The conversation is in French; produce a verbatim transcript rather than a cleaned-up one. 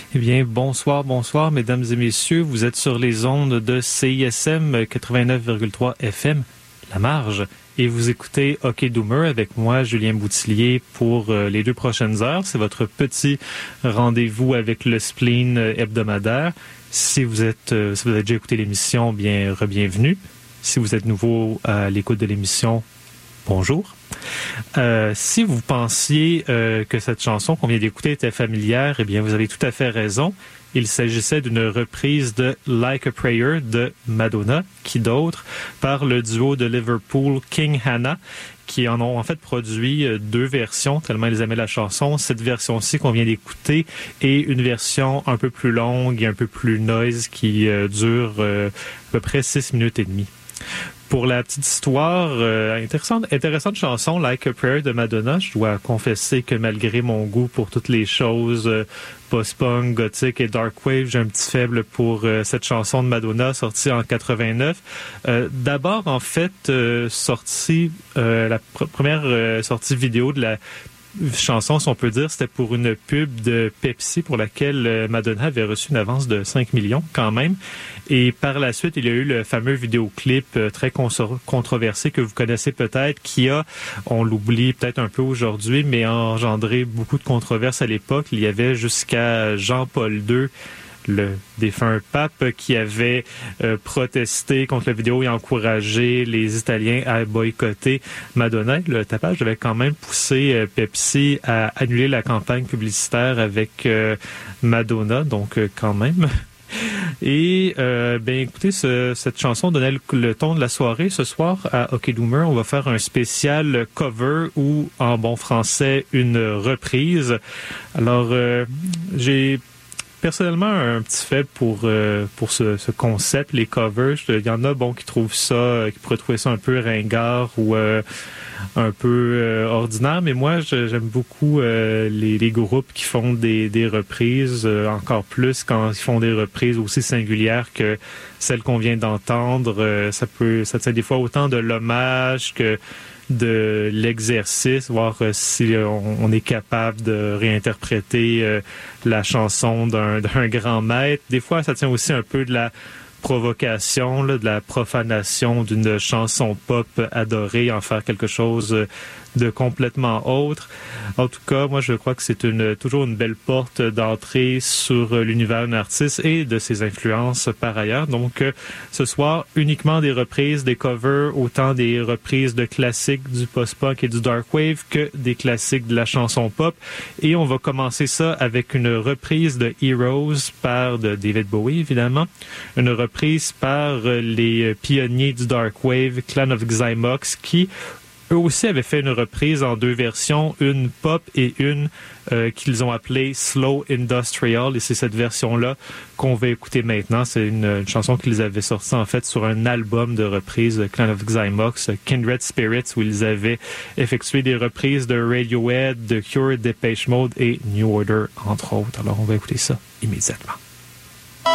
Eh bien, bonsoir, bonsoir, mesdames et messieurs. Vous êtes sur les ondes de C I S M quatre-vingt-neuf virgule trois F M, La Marge, et vous écoutez Hockey Doomer avec moi, Julien Boutillier, pour euh, les deux prochaines heures. C'est votre petit rendez-vous avec le spleen euh, hebdomadaire. Si vous êtes, euh, si vous avez déjà écouté l'émission, bien, re-bienvenue. Si vous êtes nouveau à l'écoute de l'émission, bonjour. Euh, si vous pensiez euh, que cette chanson qu'on vient d'écouter était familière, eh bien, vous avez tout à fait raison. Il s'agissait d'une reprise de Like a Prayer de Madonna, qui d'autre, par le duo de Liverpool King Hannah, qui en ont en fait produit deux versions, tellement ils aimaient la chanson. Cette version-ci qu'on vient d'écouter et une version un peu plus longue et un peu plus noise qui euh, dure euh, à peu près six minutes et demie. Pour la petite histoire, euh, intéressante, intéressante chanson, Like a Prayer de Madonna. Je dois confesser que malgré mon goût pour toutes les choses euh, post-punk, gothique et dark wave, j'ai un petit faible pour euh, cette chanson de Madonna sortie en quatre-vingt-neuf. Euh, d'abord, en fait, euh, sortie, euh, la pr- première euh, sortie vidéo de la chanson, si on peut dire, c'était pour une pub de Pepsi pour laquelle Madonna avait reçu une avance de cinq millions quand même. Et par la suite, il y a eu le fameux vidéoclip très controversé que vous connaissez peut-être, qui a, on l'oublie peut-être un peu aujourd'hui, mais a engendré beaucoup de controverses à l'époque. Il y avait jusqu'à Jean-Paul deux, le défunt pape, qui avait euh, protesté contre la vidéo et encouragé les Italiens à boycotter Madonna. Le tapage avait quand même poussé euh, Pepsi à annuler la campagne publicitaire avec euh, Madonna, donc euh, quand même. Et euh, ben écoutez, ce, cette chanson donnait le, le ton de la soirée. Ce soir à Hockey Doomer, on va faire un spécial cover ou en bon français une reprise. Alors euh, j'ai personnellement un petit faible pour euh, pour ce, ce concept, les covers. Il y en a bon qui trouvent ça, qui pourraient trouver ça un peu ringard ou euh, un peu euh, ordinaire, mais moi je, j'aime beaucoup euh, les, les groupes qui font des, des reprises, euh, encore plus quand ils font des reprises aussi singulières que celles qu'on vient d'entendre. Euh, ça peut, ça tient des fois autant de l'hommage que de l'exercice, voir euh, si on, on est capable de réinterpréter euh, la chanson d'un, d'un grand maître. Des fois, ça tient aussi un peu de la provocation, là, de la profanation d'une chanson pop adorée, en faire quelque chose de complètement autre. En tout cas, moi, je crois que c'est une, toujours une belle porte d'entrée sur l'univers d'un artiste et de ses influences par ailleurs. Donc, euh, ce soir, uniquement des reprises, des covers, autant des reprises de classiques du post-punk et du dark wave que des classiques de la chanson pop. Et on va commencer ça avec une reprise de Heroes par de David Bowie, évidemment. Une reprise par les pionniers du dark wave, Clan of Xymox, qui eux aussi avaient fait une reprise en deux versions, une pop et une euh, qu'ils ont appelée Slow Industrial. Et c'est cette version-là qu'on va écouter maintenant. C'est une, une chanson qu'ils avaient sortie en fait sur un album de reprise de Clan of Xymox, Kindred Spirits, où ils avaient effectué des reprises de Radiohead, de Cure, Depeche Mode et New Order, entre autres. Alors on va écouter ça immédiatement.